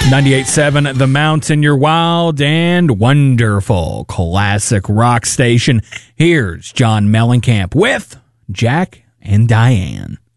98.7 The Mountain, your wild and wonderful classic rock station. Here's John Mellencamp with Jack and Diane.